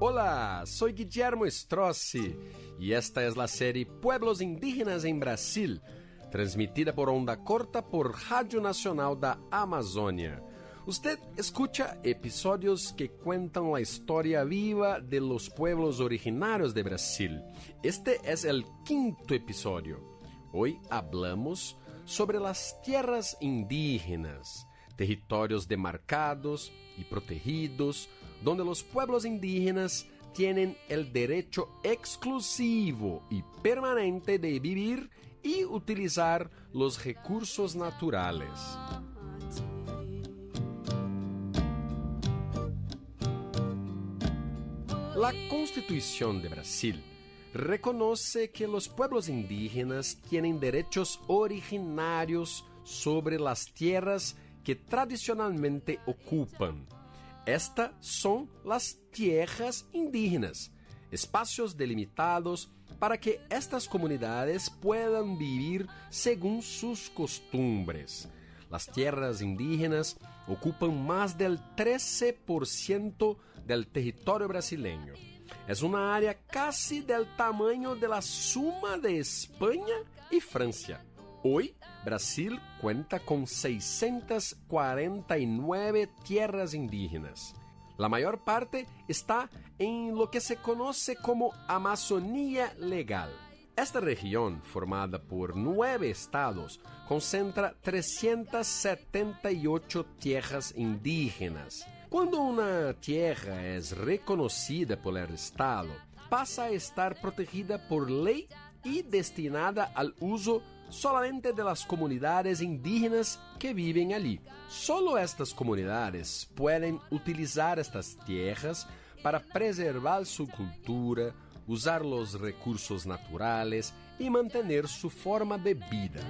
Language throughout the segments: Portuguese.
Hola, soy Guillermo Strossi y esta es la serie Pueblos Indígenas en Brasil, transmitida por onda corta por Rádio Nacional da Amazônia. Usted escucha episodios que cuentan la historia viva de los pueblos originarios de Brasil. Este es el 5º episodio. Hoy hablamos sobre las tierras indígenas, territorios demarcados y protegidos, donde los pueblos indígenas tienen el derecho exclusivo y permanente de vivir y utilizar los recursos naturales. La Constitución de Brasil reconoce que los pueblos indígenas tienen derechos originarios sobre las tierras que tradicionalmente ocupan. Estas son las tierras indígenas, espacios delimitados para que estas comunidades puedan vivir según sus costumbres. Las tierras indígenas ocupan más del 13% del territorio brasileño. Es una área casi del tamaño de la suma de España y Francia. Hoy, Brasil cuenta con 649 tierras indígenas. La mayor parte está en lo que se conoce como Amazonía Legal. Esta región, formada por 9 estados, concentra 378 tierras indígenas. Cuando una tierra es reconocida por el Estado, pasa a estar protegida por ley y destinada al uso solamente de las comunidades indígenas que viven allí. Solo estas comunidades pueden utilizar estas tierras para preservar su cultura, usar los recursos naturales y mantener su forma de vida.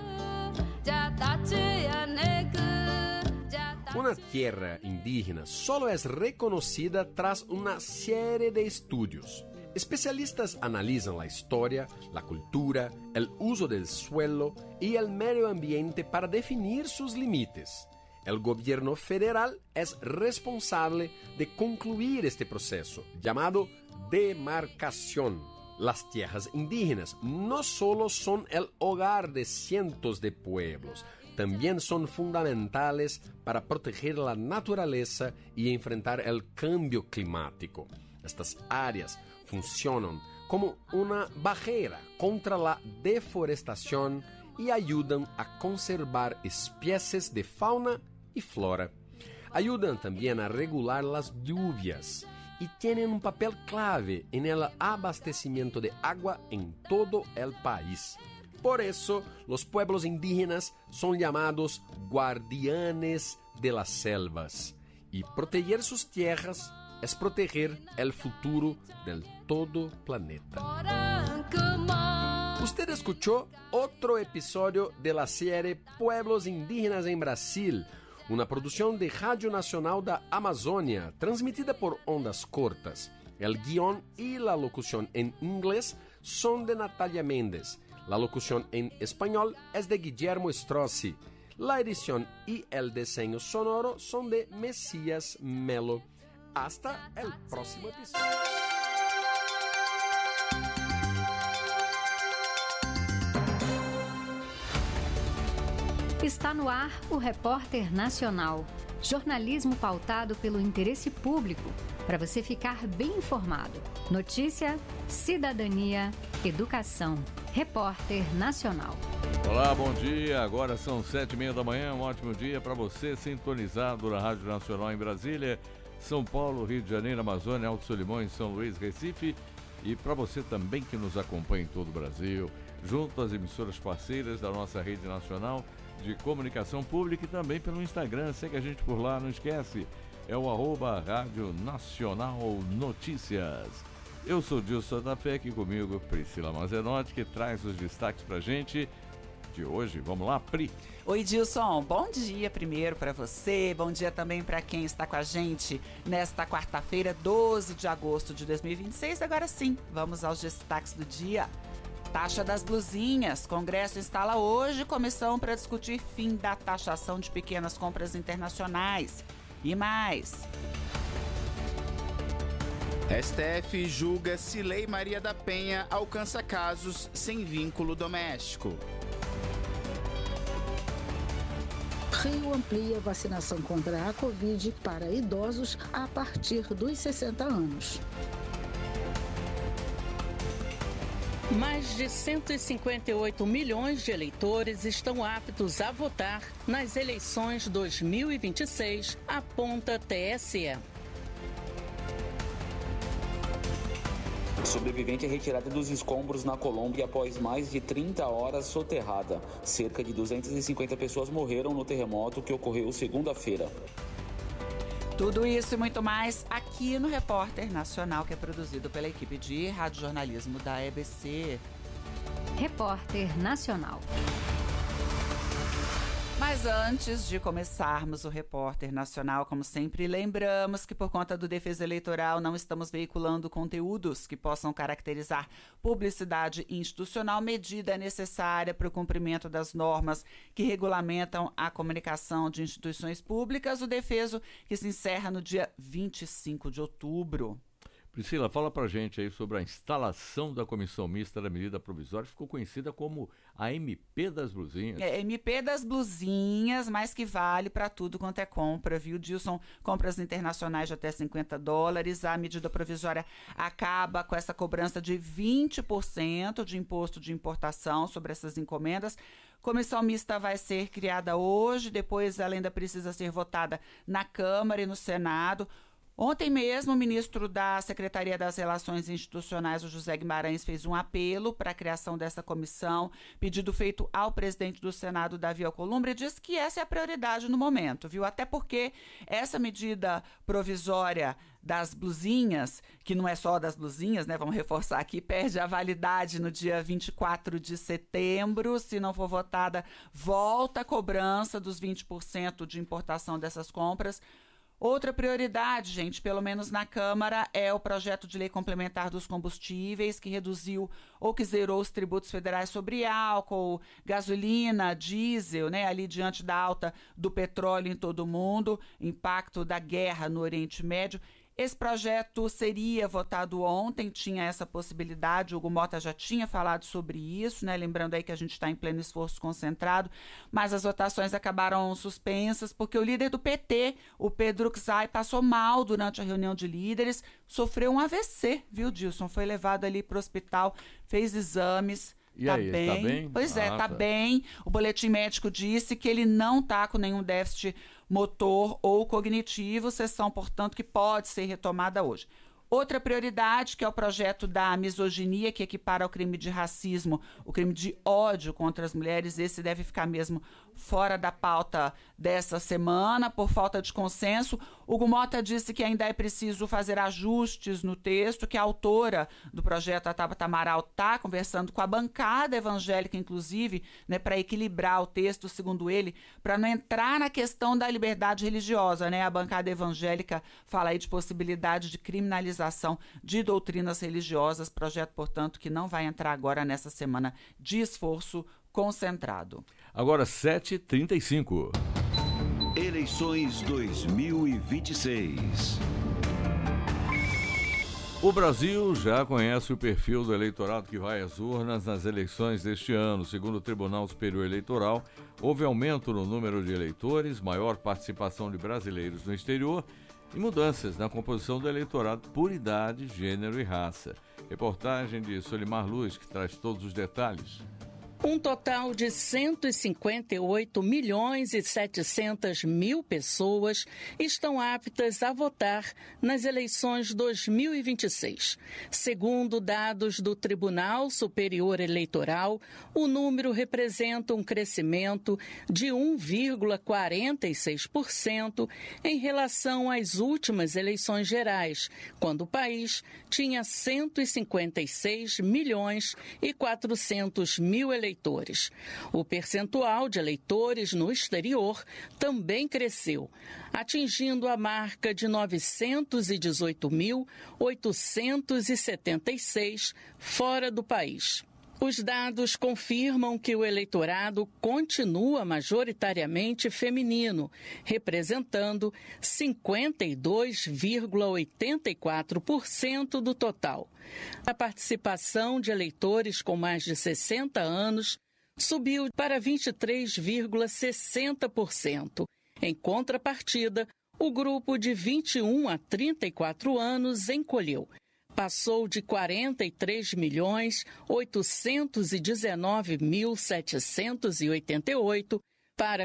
Una tierra indígena solo es reconocida tras una serie de estudios. Especialistas analizan la historia, la cultura, el uso del suelo y el medio ambiente para definir sus límites. El gobierno federal es responsable de concluir este proceso, llamado demarcación. Las tierras indígenas no solo son el hogar de cientos de pueblos, también son fundamentales para proteger la naturaleza y enfrentar el cambio climático. Estas áreas funcionan como una barrera contra la deforestación y ayudan a conservar especies de fauna y flora. Ayudan también a regular las lluvias y tienen un papel clave en el abastecimiento de agua en todo el país. Por eso, los pueblos indígenas son llamados guardianes de las selvas. Y proteger sus tierras es proteger el futuro del todo planeta. Usted escuchó otro episodio de la serie Pueblos Indígenas en Brasil, una producción de Rádio Nacional da Amazônia, transmitida por ondas cortas. El guión y la locución en inglés son de Natalia Méndez. La locución en español es de Guillermo Strossi. La edición y el diseño sonoro son de Mesías Melo. Hasta el próximo episodio. Está no ar o Repórter Nacional. Jornalismo pautado pelo interesse público, para você ficar bem informado. Notícia, cidadania, educação. Repórter Nacional. Olá, bom dia. Agora são 7h30 da manhã. Um ótimo dia para você sintonizado na Rádio Nacional em Brasília, São Paulo, Rio de Janeiro, Amazônia, Alto Solimões, São Luís, Recife, e para você também que nos acompanha em todo o Brasil, junto às emissoras parceiras da nossa rede nacional de comunicação pública e também pelo Instagram. Segue a gente por lá, não esquece, é o @Rádio Nacional Notícias. Eu sou Dilson da Fé, aqui comigo Priscila Mazenotti, que traz os destaques pra gente de hoje. Vamos lá, Pri? Oi, Dilson, bom dia primeiro para você, bom dia também para quem está com a gente nesta quarta-feira, 12 de agosto de 2026. Agora sim, vamos aos destaques do dia. Taxa das blusinhas. Congresso instala hoje comissão para discutir fim da taxação de pequenas compras internacionais. E mais. STF julga se Lei Maria da Penha alcança casos sem vínculo doméstico. Rio amplia vacinação contra a Covid para idosos a partir dos 60 anos. Mais de 158 milhões de eleitores estão aptos a votar nas eleições 2026, aponta TSE. Sobrevivente é retirada dos escombros na Colômbia após mais de 30 horas soterrada. Cerca de 250 pessoas morreram no terremoto que ocorreu segunda-feira. Tudo isso e muito mais aqui no Repórter Nacional, que é produzido pela equipe de radiojornalismo da EBC. Repórter Nacional. Mas antes de começarmos o Repórter Nacional, como sempre, lembramos que por conta do Defesa Eleitoral não estamos veiculando conteúdos que possam caracterizar publicidade institucional, medida necessária para o cumprimento das normas que regulamentam a comunicação de instituições públicas. O Defeso, que se encerra no dia 25 de outubro. Priscila, fala pra gente aí sobre a instalação da Comissão Mista da Medida Provisória, ficou conhecida como a MP das Blusinhas. MP das Blusinhas, mas que vale para tudo quanto é compra, viu, Dilson? Compras internacionais de até $50. A medida provisória acaba com essa cobrança de 20% de imposto de importação sobre essas encomendas. Comissão mista vai ser criada hoje, depois ela ainda precisa ser votada na Câmara e no Senado. Ontem mesmo, o ministro da Secretaria das Relações Institucionais, o José Guimarães, fez um apelo para a criação dessa comissão, pedido feito ao presidente do Senado, Davi Alcolumbre, e diz que essa é a prioridade no momento, viu? Até porque essa medida provisória das blusinhas, que não é só das blusinhas, né? Vamos reforçar aqui, perde a validade no dia 24 de setembro. Se não for votada, volta a cobrança dos 20% de importação dessas compras. Outra prioridade, gente, pelo menos na Câmara, é o projeto de lei complementar dos combustíveis, que reduziu ou que zerou os tributos federais sobre álcool, gasolina, diesel, né, ali diante da alta do petróleo em todo o mundo, impacto da guerra no Oriente Médio. Esse projeto seria votado ontem, tinha essa possibilidade, o Hugo Mota já tinha falado sobre isso, né? Lembrando aí que a gente está em pleno esforço concentrado, mas as votações acabaram suspensas porque o líder do PT, o Pedro Czai, passou mal durante a reunião de líderes, sofreu um AVC, viu, Dilson? Foi levado ali para o hospital, fez exames. E aí, bem. tá bem? Pois é, tá bem. O boletim médico disse que ele não tá com nenhum déficit motor ou cognitivo, sessão, portanto, que pode ser retomada hoje. Outra prioridade, que é o projeto da misoginia, que equipara ao crime de racismo, o crime de ódio contra as mulheres, esse deve ficar mesmo fora da pauta dessa semana, por falta de consenso. Hugo Mota disse que ainda é preciso fazer ajustes no texto, que a autora do projeto, a Tabata Amaral, está conversando com a bancada evangélica, inclusive, né, para equilibrar o texto, segundo ele, para não entrar na questão da liberdade religiosa, né? A bancada evangélica fala aí de possibilidade de criminalização de doutrinas religiosas, projeto, portanto, que não vai entrar agora nessa semana de esforço concentrado. Agora 7h35. Eleições 2026. O Brasil já conhece o perfil do eleitorado que vai às urnas nas eleições deste ano. Segundo o Tribunal Superior Eleitoral, houve aumento no número de eleitores, maior participação de brasileiros no exterior e mudanças na composição do eleitorado por idade, gênero e raça. Reportagem de Solimar Luz, que traz todos os detalhes. Um total de 158 milhões e 700 mil pessoas estão aptas a votar nas eleições 2026. Segundo dados do Tribunal Superior Eleitoral, o número representa um crescimento de 1,46% em relação às últimas eleições gerais, quando o país tinha 156 milhões e 400 mil eleitores. O percentual de eleitores no exterior também cresceu, atingindo a marca de 918.876 fora do país. Os dados confirmam que o eleitorado continua majoritariamente feminino, representando 52,84% do total. A participação de eleitores com mais de 60 anos subiu para 23,60%. Em contrapartida, o grupo de 21 a 34 anos encolheu. Passou de 43.819.788 para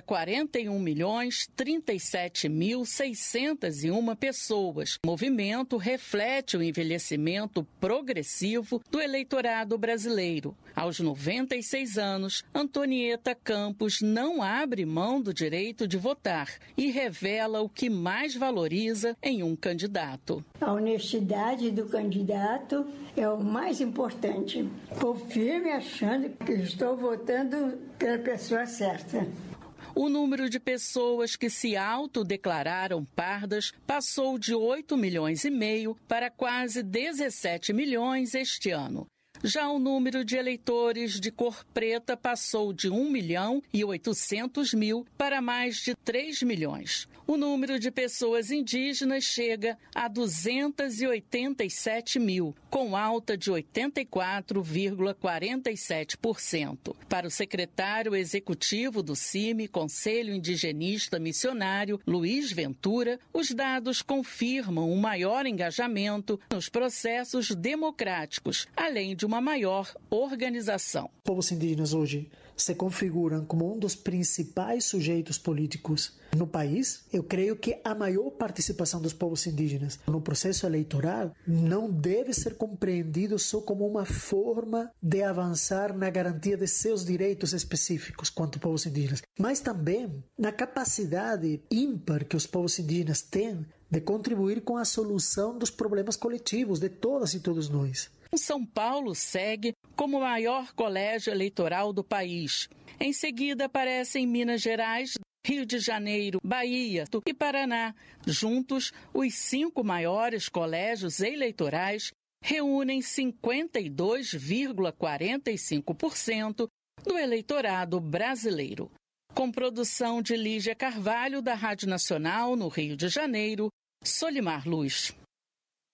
41.037.601 pessoas. O movimento reflete o envelhecimento progressivo do eleitorado brasileiro. Aos 96 anos, Antonieta Campos não abre mão do direito de votar e revela o que mais valoriza em um candidato. A honestidade do candidato é o mais importante. Estou firme achando que estou votando pela pessoa certa. O número de pessoas que se autodeclararam pardas passou de 8,5 milhões para quase 17 milhões este ano. Já o número de eleitores de cor preta passou de 1.800.000 para mais de 3 milhões. O número de pessoas indígenas chega a 287 mil, com alta de 84,47%. Para o secretário executivo do CIMI, Conselho Indigenista Missionário, Luiz Ventura, os dados confirmam um maior engajamento nos processos democráticos, além de uma maior organização. Os povos indígenas hoje se configuram como um dos principais sujeitos políticos no país. Eu creio que a maior participação dos povos indígenas no processo eleitoral não deve ser compreendido só como uma forma de avançar na garantia de seus direitos específicos quanto povos indígenas, mas também na capacidade ímpar que os povos indígenas têm de contribuir com a solução dos problemas coletivos de todas e todos nós. São Paulo segue como o maior colégio eleitoral do país. Em seguida aparecem Minas Gerais, Rio de Janeiro, Bahia e Paraná. Juntos, os 5 maiores colégios eleitorais reúnem 52,45% do eleitorado brasileiro. Com produção de Lígia Carvalho, da Rádio Nacional, no Rio de Janeiro, Solimar Luz.